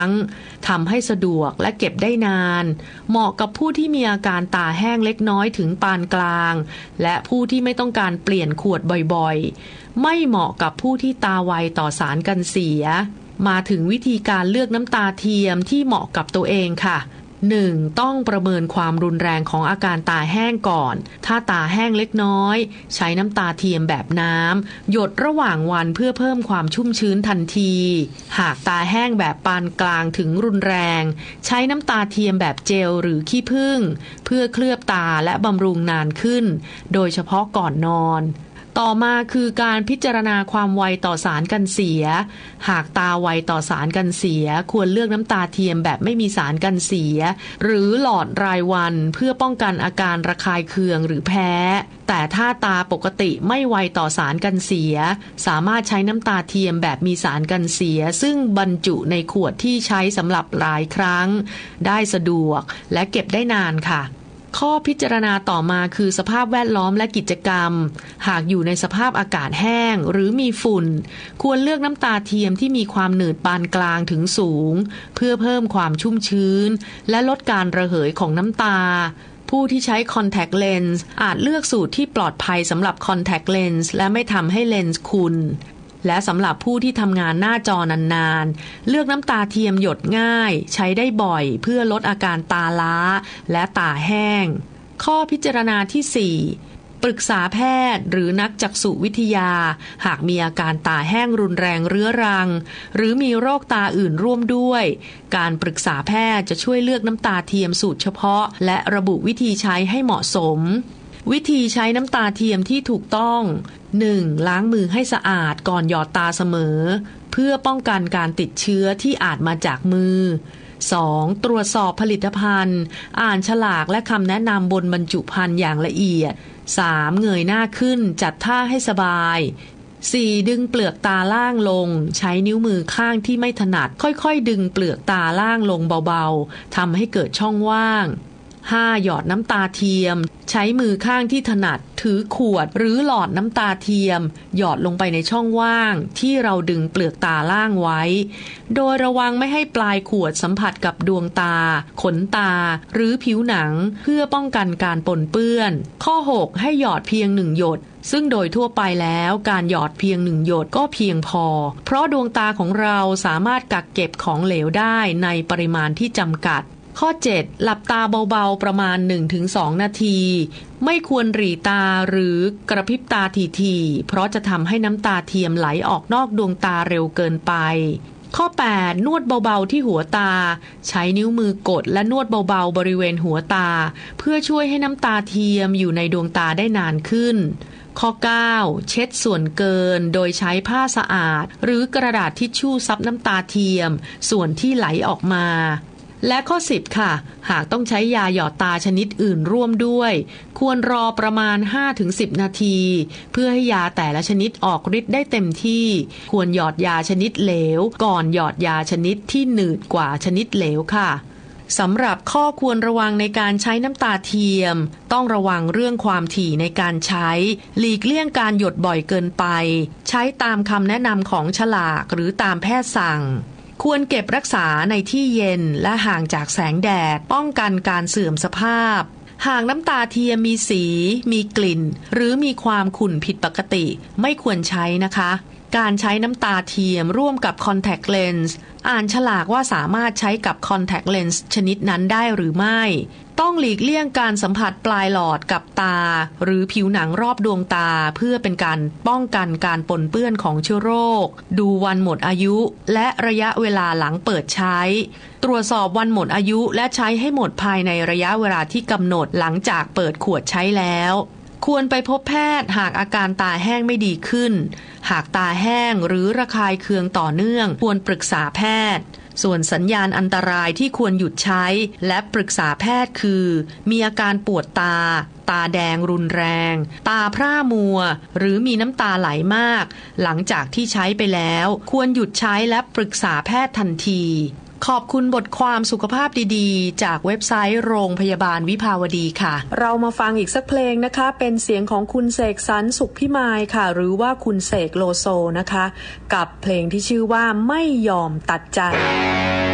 ทำให้สะดวกและเก็บได้นานเหมาะกับผู้ที่มีอาการตาแห้งเล็กน้อยถึงปานกลางและผู้ที่ไม่ต้องการเปลี่ยนขวดบ่อยๆไม่เหมาะกับผู้ที่ตาไวต่อสารกันเสียมาถึงวิธีการเลือกน้ำตาเทียมที่เหมาะกับตัวเองค่ะ1. ต้องประเมินความรุนแรงของอาการตาแห้งก่อนถ้าตาแห้งเล็กน้อยใช้น้ำตาเทียมแบบน้ำหยดระหว่างวันเพื่อเพิ่มความชุ่มชื้นทันทีหากตาแห้งแบบปานกลางถึงรุนแรงใช้น้ำตาเทียมแบบเจลหรือขี้ผึ้งเพื่อเคลือบตาและบำรุงนานขึ้นโดยเฉพาะก่อนนอนต่อมาคือการพิจารณาความไวต่อสารกันเสียหากตาไวต่อสารกันเสียควรเลือกน้ำตาเทียมแบบไม่มีสารกันเสียหรือหลอดรายวันเพื่อป้องกันอาการระคายเคืองหรือแพ้แต่ถ้าตาปกติไม่ไวต่อสารกันเสียสามารถใช้น้ำตาเทียมแบบมีสารกันเสียซึ่งบรรจุในขวดที่ใช้สำหรับหลายครั้งได้สะดวกและเก็บได้นานค่ะข้อพิจารณาต่อมาคือสภาพแวดล้อมและกิจกรรมหากอยู่ในสภาพอากาศแห้งหรือมีฝุ่นควรเลือกน้ำตาเทียมที่มีความหนืดปานกลางถึงสูงเพื่อเพิ่มความชุ่มชื้นและลดการระเหยของน้ำตาผู้ที่ใช้ contact lens อาจเลือกสูตรที่ปลอดภัยสำหรับ contact lens และไม่ทำให้เลนส์ขุ่นและสำหรับผู้ที่ทำงานหน้าจอนานๆเลือกน้ำตาเทียมหยดง่ายใช้ได้บ่อยเพื่อลดอาการตาล้าและตาแห้งข้อพิจารณาที่ 4 ปรึกษาแพทย์หรือนักจักษุวิทยาหากมีอาการตาแห้งรุนแรงเรื้อรังหรือมีโรคตาอื่นร่วมด้วยการปรึกษาแพทย์จะช่วยเลือกน้ำตาเทียมสูตรเฉพาะและระบุวิธีใช้ให้เหมาะสมวิธีใช้น้ำตาเทียมที่ถูกต้อง 1. ล้างมือให้สะอาดก่อนหยอดตาเสมอเพื่อป้องกันการติดเชื้อที่อาจมาจากมือ 2. ตรวจสอบผลิตภัณฑ์อ่านฉลากและคำแนะนำบนบรรจุภัณฑ์อย่างละเอียด 3. เงยหน้าขึ้นจัดท่าให้สบาย 4. ดึงเปลือกตาล่างลงใช้นิ้วมือข้างที่ไม่ถนัดค่อยๆดึงเปลือกตาล่างลงเบาๆทำให้เกิดช่องว่าง 5. หยอดน้ำตาเทียมใช้มือข้างที่ถนัดถือขวดหรือหลอดน้ำตาเทียมหยอดลงไปในช่องว่างที่เราดึงเปลือกตาล่างไว้โดยระวังไม่ให้ปลายขวดสัมผัสกับดวงตาขนตาหรือผิวหนังเพื่อป้องกันการปนเปื้อนข้อ 6 ให้หยอดเพียง1หยดซึ่งโดยทั่วไปแล้วการหยอดเพียง1หยดก็เพียงพอเพราะดวงตาของเราสามารถกักเก็บของเหลวได้ในปริมาณที่จำกัดข้อ 7 หลับตาเบาๆประมาณ 1-2 นาทีไม่ควรหรี่ตาหรือกระพริบตาถี่ๆเพราะจะทำให้น้ำตาเทียมไหลออกนอกดวงตาเร็วเกินไปข้อ 8 นวดเบาๆที่หัวตาใช้นิ้วมือกดและนวดเบาๆบริเวณหัวตาเพื่อช่วยให้น้ำตาเทียมอยู่ในดวงตาได้นานขึ้นข้อ 9 เช็ดส่วนเกินโดยใช้ผ้าสะอาดหรือกระดาษทิชชู่ซับน้ำตาเทียมส่วนที่ไหลออกมาและข้อ 10 ค่ะหากต้องใช้ยาหยอดตาชนิดอื่นร่วมด้วยควรรอประมาณ 5-10 นาทีเพื่อให้ยาแต่ละชนิดออกฤทธิ์ได้เต็มที่ควรหยอดยาชนิดเหลวก่อนหยอดยาชนิดที่หนืดกว่าชนิดเหลวค่ะสำหรับข้อควรระวังในการใช้น้ำตาเทียมต้องระวังเรื่องความถี่ในการใช้หลีกเลี่ยงการหยดบ่อยเกินไปใช้ตามคำแนะนำของฉลากหรือตามแพทย์สั่งควรเก็บรักษาในที่เย็นและห่างจากแสงแดดป้องกันการเสื่อมสภาพหากน้ำตาเทียมมีสีมีกลิ่นหรือมีความขุ่นผิดปกติไม่ควรใช้นะคะการใช้น้ำตาเทียมร่วมกับ contact lens อ่านฉลากว่าสามารถใช้กับ contact lens ชนิดนั้นได้หรือไม่ต้องหลีกเลี่ยงการสัมผัสปลายหลอดกับตาหรือผิวหนังรอบดวงตาเพื่อเป็นการป้องกันการปนเปื้อนของเชื้อโรคดูวันหมดอายุและระยะเวลาหลังเปิดใช้ตรวจสอบวันหมดอายุและใช้ให้หมดภายในระยะเวลาที่กำหนดหลังจากเปิดขวดใช้แล้วควรไปพบแพทย์หากอาการตาแห้งไม่ดีขึ้นหากตาแห้งหรือระคายเคืองต่อเนื่องควรปรึกษาแพทย์ส่วนสัญญาณอันตรายที่ควรหยุดใช้และปรึกษาแพทย์คือมีอาการปวดตาตาแดงรุนแรงตาพร่ามัวหรือมีน้ำตาไหลมากหลังจากที่ใช้ไปแล้วควรหยุดใช้และปรึกษาแพทย์ทันทีขอบคุณบทความสุขภาพดีๆจากเว็บไซต์โรงพยาบาลวิภาวดีค่ะเรามาฟังอีกสักเพลงนะคะเป็นเสียงของคุณเสกสรรสุขพิมายค่ะหรือว่าคุณเสกโลโซนะคะกับเพลงที่ชื่อว่าไม่ยอมตัดใจ